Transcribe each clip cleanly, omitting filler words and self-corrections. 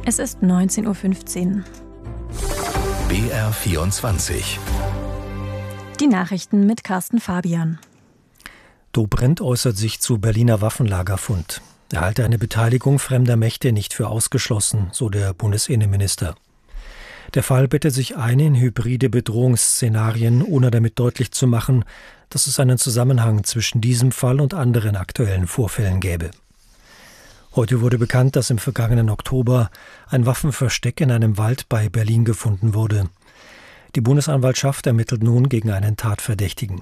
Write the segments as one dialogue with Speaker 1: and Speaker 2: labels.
Speaker 1: Es ist 19:15 Uhr.
Speaker 2: BR24.
Speaker 1: Die Nachrichten mit Carsten Fabian.
Speaker 3: Dobrindt äußert sich zu Berliner Waffenlagerfund. Er halte eine Beteiligung fremder Mächte nicht für ausgeschlossen, so der Bundesinnenminister. Der Fall bette sich ein in hybride Bedrohungsszenarien, ohne damit deutlich zu machen, dass es einen Zusammenhang zwischen diesem Fall und anderen aktuellen Vorfällen gäbe. Heute wurde bekannt, dass im vergangenen Oktober ein Waffenversteck in einem Wald bei Berlin gefunden wurde. Die Bundesanwaltschaft ermittelt nun gegen einen Tatverdächtigen.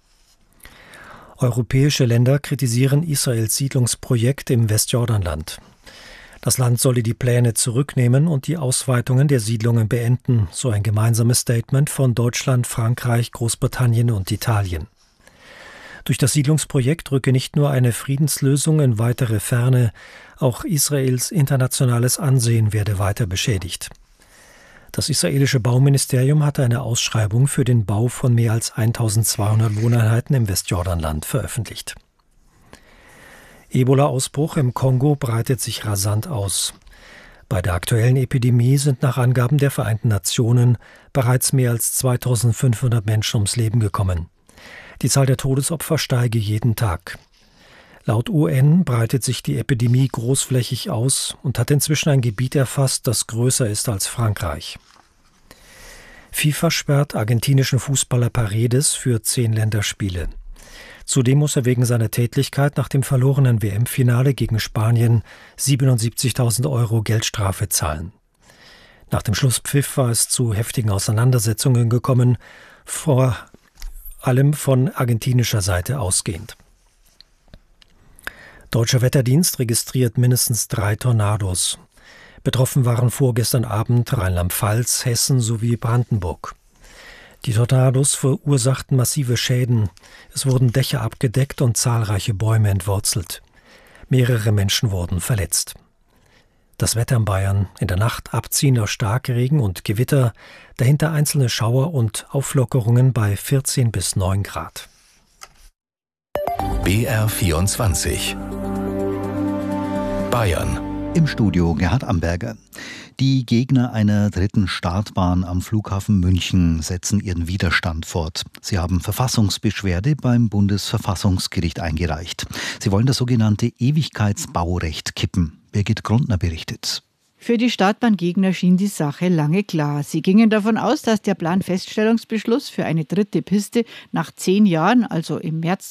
Speaker 3: Europäische Länder kritisieren Israels Siedlungsprojekt im Westjordanland. Das Land solle die Pläne zurücknehmen und die Ausweitungen der Siedlungen beenden, so ein gemeinsames Statement von Deutschland, Frankreich, Großbritannien und Italien. Durch das Siedlungsprojekt rücke nicht nur eine Friedenslösung in weitere Ferne, auch Israels internationales Ansehen werde weiter beschädigt. Das israelische Bauministerium hatte eine Ausschreibung für den Bau von mehr als 1200 Wohneinheiten im Westjordanland veröffentlicht. Ebola-Ausbruch im Kongo breitet sich rasant aus. Bei der aktuellen Epidemie sind nach Angaben der Vereinten Nationen bereits mehr als 2500 Menschen ums Leben gekommen. Die Zahl der Todesopfer steige jeden Tag. Laut UN breitet sich die Epidemie großflächig aus und hat inzwischen ein Gebiet erfasst, das größer ist als Frankreich. FIFA sperrt argentinischen Fußballer Paredes für 10 Länderspiele. Zudem muss er wegen seiner Tätlichkeit nach dem verlorenen WM-Finale gegen Spanien 77.000 Euro Geldstrafe zahlen. Nach dem Schlusspfiff war es zu heftigen Auseinandersetzungen gekommen, vor allem von argentinischer Seite ausgehend. Deutscher Wetterdienst registriert mindestens 3 Tornados. Betroffen waren vorgestern Abend Rheinland-Pfalz, Hessen sowie Brandenburg. Die Tornados verursachten massive Schäden. Es wurden Dächer abgedeckt und zahlreiche Bäume entwurzelt. Mehrere Menschen wurden verletzt. Das Wetter in Bayern: in der Nacht abziehender Starkregen und Gewitter, dahinter einzelne Schauer und Auflockerungen bei 14 bis 9 Grad.
Speaker 2: BR24. Bayern.
Speaker 4: Im Studio Gerhard Amberger. Die Gegner einer dritten Startbahn am Flughafen München setzen ihren Widerstand fort. Sie haben Verfassungsbeschwerde beim Bundesverfassungsgericht eingereicht. Sie wollen das sogenannte Ewigkeitsbaurecht kippen. Birgit Grundner berichtet.
Speaker 5: Für die Startbahngegner schien die Sache lange klar. Sie gingen davon aus, dass der Planfeststellungsbeschluss für eine dritte Piste nach 10 Jahren, also im März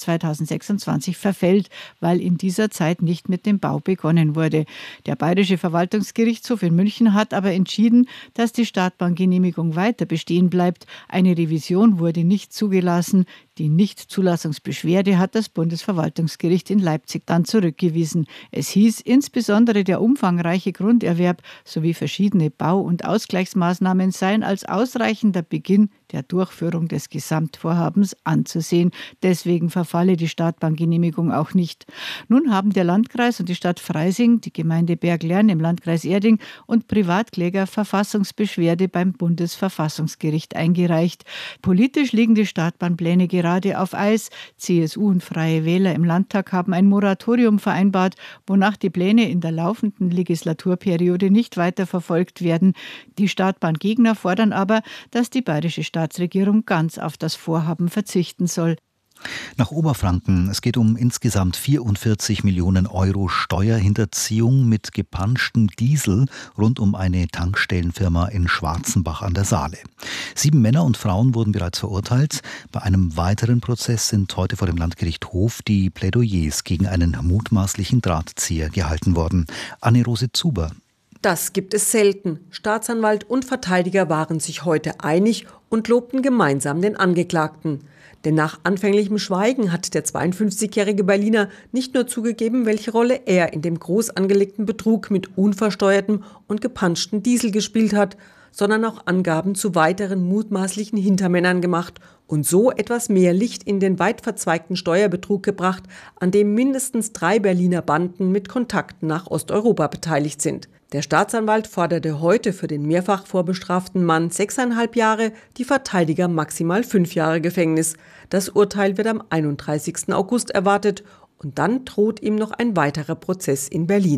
Speaker 5: 2026, verfällt, weil in dieser Zeit nicht mit dem Bau begonnen wurde. Der Bayerische Verwaltungsgerichtshof in München hat aber entschieden, dass die Startbahngenehmigung weiter bestehen bleibt. Eine Revision wurde nicht zugelassen. Die Nichtzulassungsbeschwerde hat das Bundesverwaltungsgericht in Leipzig dann zurückgewiesen. Es hieß, insbesondere der umfangreiche Grunderwerb sowie verschiedene Bau- und Ausgleichsmaßnahmen seien als ausreichender Beginn der Durchführung des Gesamtvorhabens anzusehen. Deswegen verfalle die Startbahngenehmigung auch nicht. Nun haben der Landkreis und die Stadt Freising, die Gemeinde Berglern im Landkreis Erding und Privatkläger Verfassungsbeschwerde beim Bundesverfassungsgericht eingereicht. Politisch liegen die Startbahnpläne gerade auf Eis. CSU und Freie Wähler im Landtag haben ein Moratorium vereinbart, wonach die Pläne in der laufenden Legislaturperiode nicht weiter verfolgt werden. Die Startbahngegner fordern aber, dass die bayerische Staatsregierung ganz auf das Vorhaben verzichten soll.
Speaker 4: Nach Oberfranken. Es geht um insgesamt 44 Millionen Euro Steuerhinterziehung mit gepanschtem Diesel rund um eine Tankstellenfirma in Schwarzenbach an der Saale. 7 Männer und Frauen wurden bereits verurteilt. Bei einem weiteren Prozess sind heute vor dem Landgericht Hof die Plädoyers gegen einen mutmaßlichen Drahtzieher gehalten worden. Anne-Rose Zuber.
Speaker 6: Das gibt es selten. Staatsanwalt und Verteidiger waren sich heute einig und lobten gemeinsam den Angeklagten. Denn nach anfänglichem Schweigen hat der 52-jährige Berliner nicht nur zugegeben, welche Rolle er in dem groß angelegten Betrug mit unversteuertem und gepanschtem Diesel gespielt hat, sondern auch Angaben zu weiteren mutmaßlichen Hintermännern gemacht und so etwas mehr Licht in den weit verzweigten Steuerbetrug gebracht, an dem mindestens 3 Berliner Banden mit Kontakten nach Osteuropa beteiligt sind. Der Staatsanwalt forderte heute für den mehrfach vorbestraften Mann 6,5 Jahre, die Verteidiger maximal 5 Jahre Gefängnis. Das Urteil wird am 31. August erwartet und dann droht ihm noch ein weiterer Prozess in Berlin.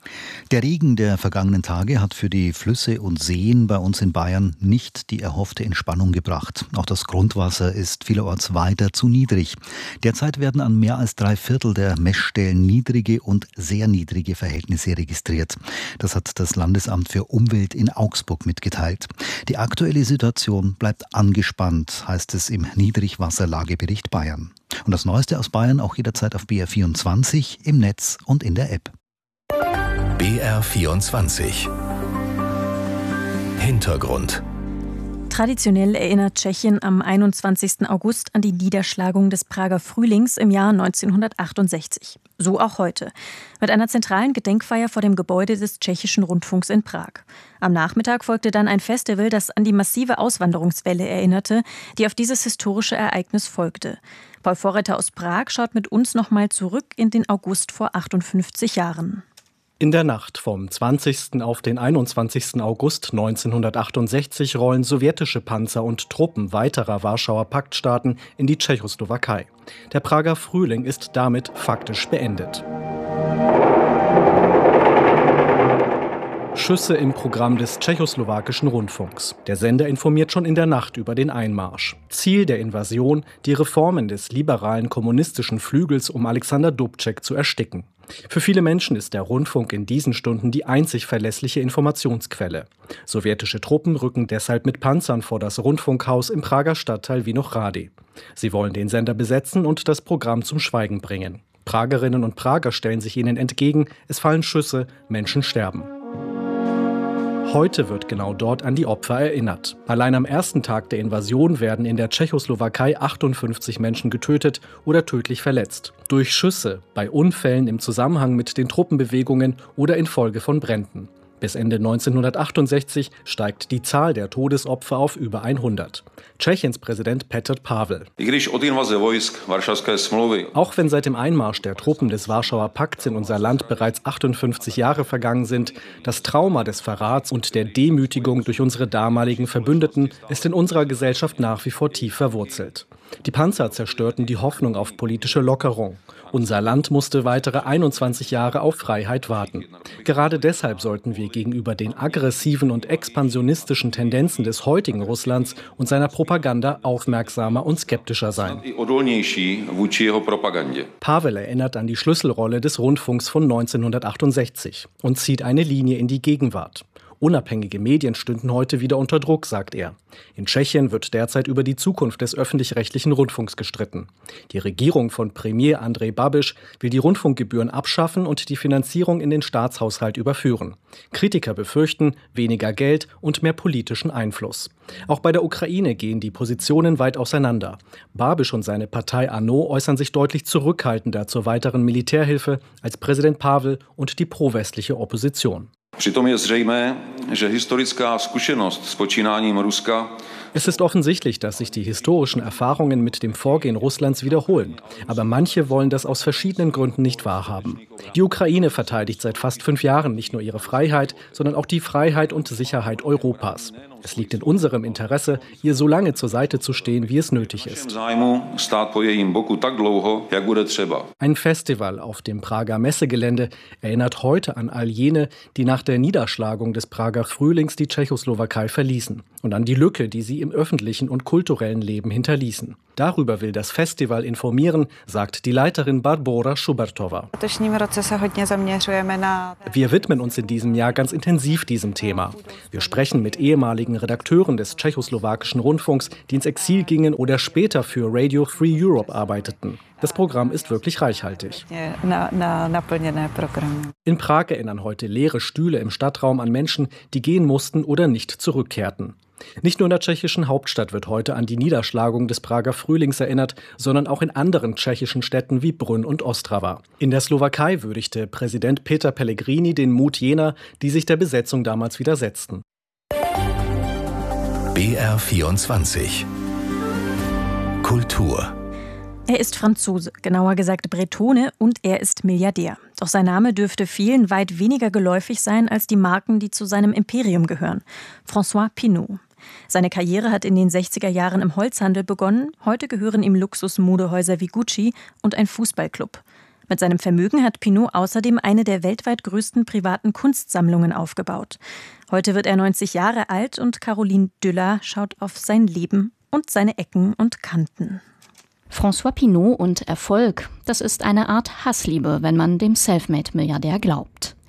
Speaker 4: Der Regen der vergangenen Tage hat für die Flüsse und Seen bei uns in Bayern nicht die erhoffte Entspannung gebracht. Auch das Grundwasser ist vielerorts weiter zu niedrig. Derzeit werden an mehr als 3/4 der Messstellen niedrige und sehr niedrige Verhältnisse registriert. Das hat das Landesamt für Umwelt in Augsburg mitgeteilt. Die aktuelle Situation bleibt angespannt, heißt es im Niedrigwasserlagebericht Bayern. Und das Neueste aus Bayern auch jederzeit auf BR24, im Netz und in der App.
Speaker 2: BR24 Hintergrund.
Speaker 1: Traditionell erinnert Tschechien am 21. August an die Niederschlagung des Prager Frühlings im Jahr 1968. So auch heute, mit einer zentralen Gedenkfeier vor dem Gebäude des Tschechischen Rundfunks in Prag. Am Nachmittag folgte dann ein Festival, das an die massive Auswanderungswelle erinnerte, die auf dieses historische Ereignis folgte. Paul Vorreiter aus Prag schaut mit uns nochmal zurück in den August vor 58 Jahren.
Speaker 7: In der Nacht vom 20. auf den 21. August 1968 rollen sowjetische Panzer und Truppen weiterer Warschauer Paktstaaten in die Tschechoslowakei. Der Prager Frühling ist damit faktisch beendet. Schüsse im Programm des tschechoslowakischen Rundfunks. Der Sender informiert schon in der Nacht über den Einmarsch. Ziel der Invasion, die Reformen des liberalen kommunistischen Flügels um Alexander Dubček zu ersticken. Für viele Menschen ist der Rundfunk in diesen Stunden die einzig verlässliche Informationsquelle. Sowjetische Truppen rücken deshalb mit Panzern vor das Rundfunkhaus im Prager Stadtteil Vinohrady. Sie wollen den Sender besetzen und das Programm zum Schweigen bringen. Pragerinnen und Prager stellen sich ihnen entgegen, es fallen Schüsse, Menschen sterben. Heute wird genau dort an die Opfer erinnert. Allein am ersten Tag der Invasion werden in der Tschechoslowakei 58 Menschen getötet oder tödlich verletzt. Durch Schüsse, bei Unfällen im Zusammenhang mit den Truppenbewegungen oder infolge von Bränden. Bis Ende 1968 steigt die Zahl der Todesopfer auf über 100. Tschechiens Präsident Petr Pavel. Auch wenn seit dem Einmarsch der Truppen des Warschauer Pakts in unser Land bereits 58 Jahre vergangen sind, das Trauma des Verrats und der Demütigung durch unsere damaligen Verbündeten ist in unserer Gesellschaft nach wie vor tief verwurzelt. Die Panzer zerstörten die Hoffnung auf politische Lockerung. Unser Land musste weitere 21 Jahre auf Freiheit warten. Gerade deshalb sollten wir gegenüber den aggressiven und expansionistischen Tendenzen des heutigen Russlands und seiner Propaganda aufmerksamer und skeptischer sein. Pavel erinnert an die Schlüsselrolle des Rundfunks von 1968 und zieht eine Linie in die Gegenwart. Unabhängige Medien stünden heute wieder unter Druck, sagt er. In Tschechien wird derzeit über die Zukunft des öffentlich-rechtlichen Rundfunks gestritten. Die Regierung von Premier Andrej Babiš will die Rundfunkgebühren abschaffen und die Finanzierung in den Staatshaushalt überführen. Kritiker befürchten weniger Geld und mehr politischen Einfluss. Auch bei der Ukraine gehen die Positionen weit auseinander. Babiš und seine Partei ANO äußern sich deutlich zurückhaltender zur weiteren Militärhilfe als Präsident Pavel und die prowestliche Opposition. Es ist offensichtlich, dass sich die historischen Erfahrungen mit dem Vorgehen Russlands wiederholen. Aber manche wollen das aus verschiedenen Gründen nicht wahrhaben. Die Ukraine verteidigt seit fast 5 Jahren nicht nur ihre Freiheit, sondern auch die Freiheit und Sicherheit Europas. Es liegt in unserem Interesse, ihr so lange zur Seite zu stehen, wie es nötig ist. Ein Festival auf dem Prager Messegelände erinnert heute an all jene, die nach der Niederschlagung des Prager Frühlings die Tschechoslowakei verließen und an die Lücke, die sie im öffentlichen und kulturellen Leben hinterließen. Darüber will das Festival informieren, sagt die Leiterin Barbora Schubertowa. Wir widmen uns in diesem Jahr ganz intensiv diesem Thema. Wir sprechen mit ehemaligen Redakteuren des tschechoslowakischen Rundfunks, die ins Exil gingen oder später für Radio Free Europe arbeiteten. Das Programm ist wirklich reichhaltig. In Prag erinnern heute leere Stühle im Stadtraum an Menschen, die gehen mussten oder nicht zurückkehrten. Nicht nur in der tschechischen Hauptstadt wird heute an die Niederschlagung des Prager Frühlings erinnert, sondern auch in anderen tschechischen Städten wie Brünn und Ostrava. In der Slowakei würdigte Präsident Peter Pellegrini den Mut jener, die sich der Besetzung damals widersetzten.
Speaker 2: BR24 Kultur.
Speaker 1: Er ist Franzose, genauer gesagt Bretone, und er ist Milliardär. Doch sein Name dürfte vielen weit weniger geläufig sein als die Marken, die zu seinem Imperium gehören. François Pinault. Seine Karriere hat in den 60er Jahren im Holzhandel begonnen. Heute gehören ihm Luxusmodehäuser wie Gucci und ein Fußballclub. Mit seinem Vermögen hat Pinault außerdem eine der weltweit größten privaten Kunstsammlungen aufgebaut. Heute wird er 90 Jahre alt und Caroline Düller schaut auf sein Leben und seine Ecken und Kanten.
Speaker 8: François Pinault und Erfolg, das ist eine Art Hassliebe, wenn man dem Selfmade-Milliardär glaubt.